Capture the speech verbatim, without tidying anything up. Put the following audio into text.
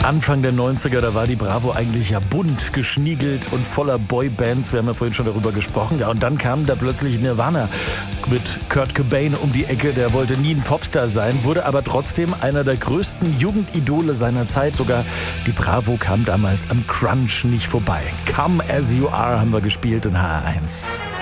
Anfang der neunziger, da war die Bravo eigentlich ja bunt, geschniegelt und voller Boybands. Wir haben ja vorhin schon darüber gesprochen. Ja, und dann kam da plötzlich Nirvana mit Kurt Cobain um die Ecke. Der wollte nie ein Popstar sein, wurde aber trotzdem einer der größten Jugendidole seiner Zeit. Sogar die Bravo kam damals am Crunch nicht vorbei. Come As You Are haben wir gespielt in H R eins.